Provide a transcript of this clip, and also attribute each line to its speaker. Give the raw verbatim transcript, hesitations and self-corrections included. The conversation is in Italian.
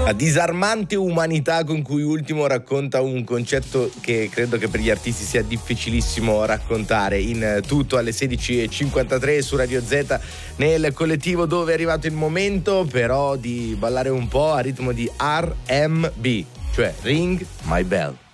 Speaker 1: La disarmante umanità con cui Ultimo racconta un concetto che credo che per gli artisti sia difficilissimo raccontare. In tutto alle sedici e cinquantatré su Radio Z, nel collettivo dove è arrivato il momento però di ballare un po' a ritmo di R and B, cioè Ring My Bell.